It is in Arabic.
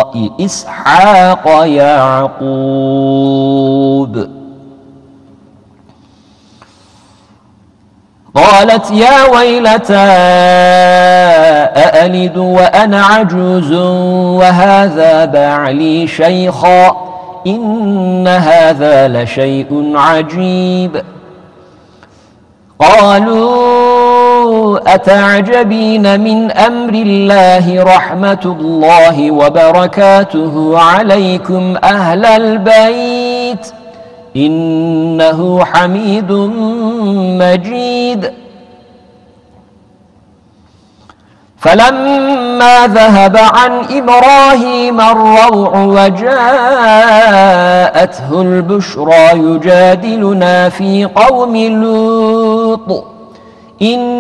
إسحاق يعقوب. قالت يا ويلتى أألد وأنا عجوز وهذا بعلي شيخا إن هذا لشيء عجيب. قالوا أتعجبين من أمر الله رحمة الله وبركاته عليكم أهل البيت إنه حميد مجيد. فلما ذهب عن إبراهيم الروع وجاءته البشرى يجادلنا في قوم لوط